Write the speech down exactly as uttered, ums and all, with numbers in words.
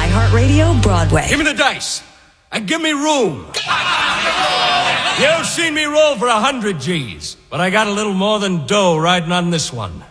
iHeartRadio Broadway. Give me the dice. And give me room. You've seen me roll for a hundred G's, but I got a little more than dough riding on this one.